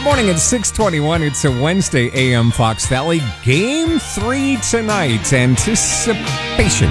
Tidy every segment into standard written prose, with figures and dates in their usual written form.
Morning at 6:21. It's a Wednesday, AM Fox Valley. Game 3 tonight. Anticipation.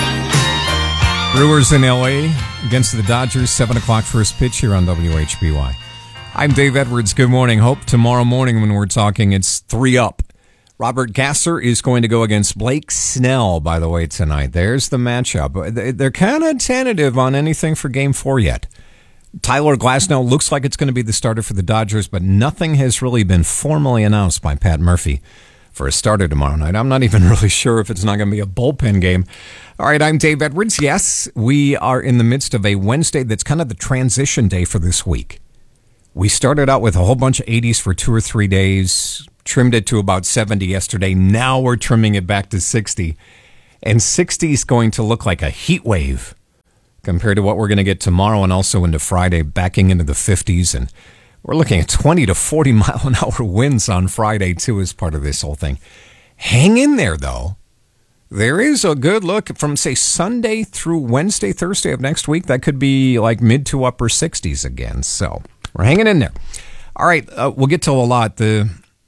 Brewers in L.A. against the Dodgers. 7 o'clock first pitch here on WHBY. I'm Dave Edwards. Good morning. Hope tomorrow morning when we're talking, it's 3 up. Robert Gasser is going to go against Blake Snell, by the way, tonight. There's the matchup. They're kind of tentative on anything for Game 4 yet. Tyler Glasnow looks like it's going to be the starter for the Dodgers, but nothing has really been formally announced by Pat Murphy for a starter tomorrow night. I'm not even really sure if it's not going to be a bullpen game. All right, I'm Dave Edwards. Yes, we are in the midst of a Wednesday that's kind of the transition day for this week. We started out with a whole bunch of 80s for 2 or 3 days, trimmed it to about 70 yesterday. Now we're trimming it back to 60. And 60 is going to look like a heat wave compared to what we're going to get tomorrow and also into Friday, backing into the 50s. And we're looking at 20 to 40 mile an hour winds on Friday, too, as part of this whole thing. Hang in there, though. There is a good look from, say, Sunday through Wednesday, Thursday of next week. That could be like mid to upper 60s again. So we're hanging in there. All right, we'll get to a lot. The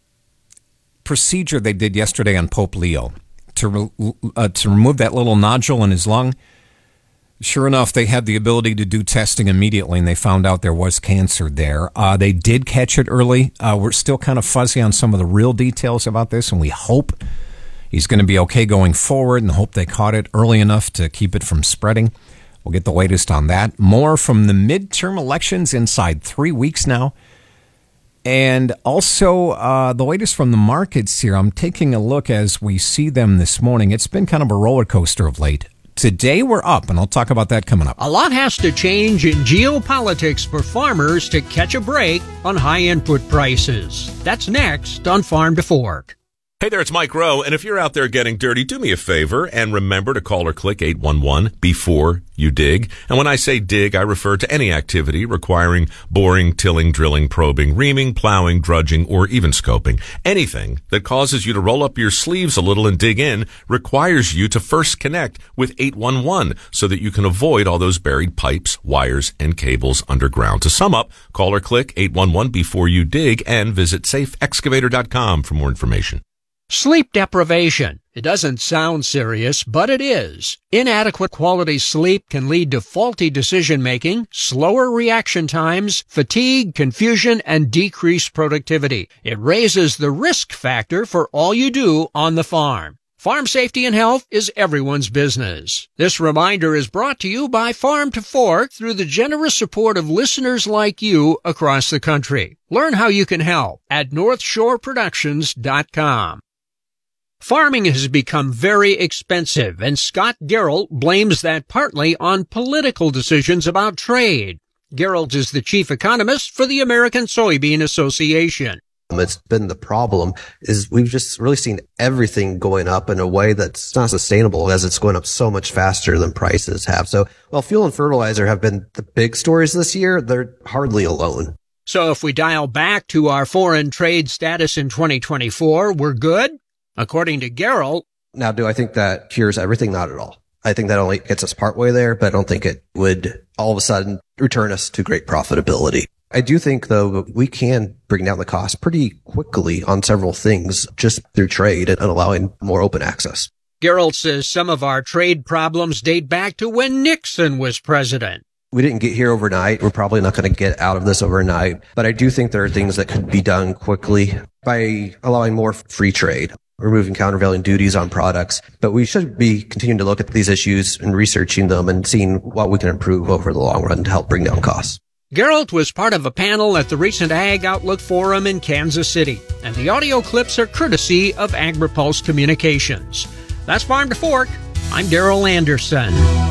procedure they did yesterday on Pope Leo to remove that little nodule in his lung, sure enough, they had the ability to do testing immediately, and they found out there was cancer there. They did catch it early. We're still kind of fuzzy on some of the real details about this, and we hope he's going to be okay going forward and hope they caught it early enough to keep it from spreading. We'll get the latest on that. More from the midterm elections inside 3 weeks now. And also the latest from the markets here. I'm taking a look as we see them this morning. It's been kind of a roller coaster of late. Today we're up, and I'll talk about that coming up. A lot has to change in geopolitics for farmers to catch a break on high input prices. That's next on Farm to Fork. Hey there, it's Mike Rowe, and if you're out there getting dirty, do me a favor and remember to call or click 811 before you dig. And when I say dig, I refer to any activity requiring boring, tilling, drilling, probing, reaming, plowing, drudging, or even scoping. Anything that causes you to roll up your sleeves a little and dig in requires you to first connect with 811 so that you can avoid all those buried pipes, wires, and cables underground. To sum up, call or click 811 before you dig and visit safeexcavator.com for more information. Sleep deprivation. It doesn't sound serious, but it is. Inadequate quality sleep can lead to faulty decision-making, slower reaction times, fatigue, confusion, and decreased productivity. It raises the risk factor for all you do on the farm. Farm safety and health is everyone's business. This reminder is brought to you by Farm to Fork through the generous support of listeners like you across the country. Learn how you can help at NorthshoreProductions.com. Farming has become very expensive, and Scott Gerald blames that partly on political decisions about trade. Gerald is the chief economist for the American Soybean Association. It's been the problem is we've just really seen everything going up in a way that's not sustainable as it's going up so much faster than prices have. So while fuel and fertilizer have been the big stories this year, they're hardly alone. So if we dial back to our foreign trade status in 2024, we're good? According to Gerald. Now, do I think that cures everything? Not at all. I think that only gets us partway there, but I don't think it would all of a sudden return us to great profitability. I do think, though, we can bring down the cost pretty quickly on several things just through trade and allowing more open access. Gerald says some of our trade problems date back to when Nixon was president. We didn't get here overnight. We're probably not going to get out of this overnight, but I do think there are things that could be done quickly by allowing more free trade, removing countervailing duties on products. But we should be continuing to look at these issues and researching them and seeing what we can improve over the long run to help bring down costs. Gerald was part of a panel at the recent Ag Outlook Forum in Kansas City, and the audio clips are courtesy of AgriPulse Communications. That's Farm to Fork. I'm Darrell Anderson.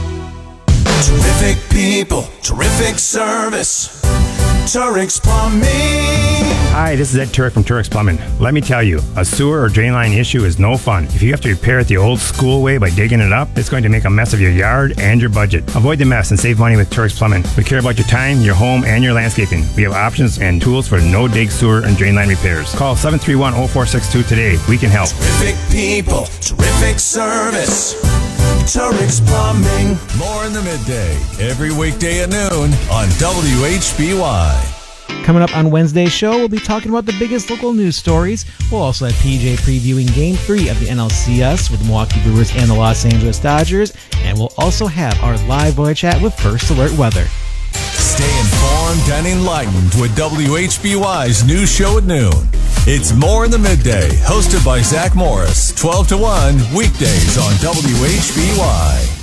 Terrific people, terrific service. Turek Plumbing. Hi, this is Ed Turek from Turek Plumbing. Let me tell you, a sewer or drain line issue is no fun. If you have to repair it the old school way by digging it up, it's going to make a mess of your yard and your budget. Avoid the mess and save money with Turek Plumbing. We care about your time, your home, and your landscaping. We have options and tools for no-dig sewer and drain line repairs. Call 731-0462 today. We can help. Terrific people, terrific service. Turek's Plumbing. More in the midday, every weekday at noon on WHBY. Coming up on Wednesday's show, we'll be talking about the biggest local news stories. We'll also have PJ previewing Game 3 of the NLCS with the Milwaukee Brewers and the Los Angeles Dodgers. And we'll also have our live boy chat with First Alert Weather. Stay informed and enlightened with WHBY's news show at noon. It's More in the Midday, hosted by Zach Morris, 12 to 1, weekdays on WHBY.